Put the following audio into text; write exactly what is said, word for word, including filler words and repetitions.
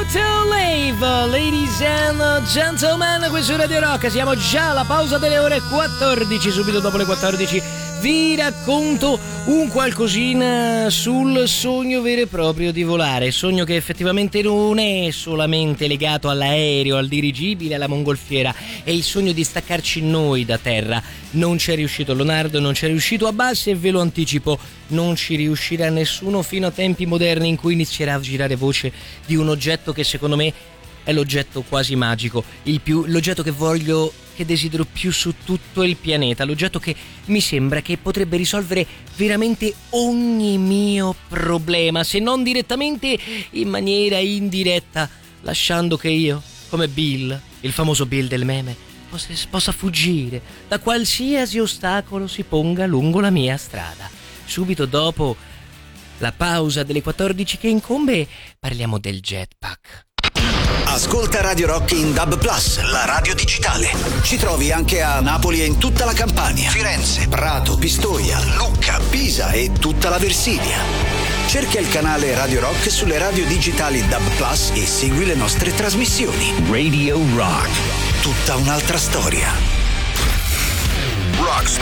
to Live, ladies and gentlemen, questo è Radio Rock, siamo già alla pausa delle ore quattordici, subito dopo le quattordici vi racconto un qualcosina sul sogno vero e proprio di volare, sogno che effettivamente non è solamente legato all'aereo, al dirigibile, alla mongolfiera, è il sogno di staccarci noi da terra. Non c'è riuscito Leonardo, non c'è riuscito Abbas e ve lo anticipo, non ci riuscirà nessuno fino a tempi moderni in cui inizierà a girare voce di un oggetto che secondo me è l'oggetto quasi magico, il più, l'oggetto che voglio, che desidero più su tutto il pianeta, l'oggetto che mi sembra che potrebbe risolvere veramente ogni mio problema, se non direttamente, in maniera indiretta, lasciando che io, come Bill, il famoso Bill del meme, possa, possa fuggire da qualsiasi ostacolo si ponga lungo la mia strada. Subito dopo la pausa delle quattordici che incombe parliamo del jetpack. Ascolta Radio Rock in D A B plus, la radio digitale. Ci trovi anche a Napoli e in tutta la Campania, Firenze, Prato, Pistoia, Lucca, Pisa e tutta la Versilia. Cerca il canale Radio Rock sulle radio digitali D A B plus e segui le nostre trasmissioni. Radio Rock, tutta un'altra storia. Rock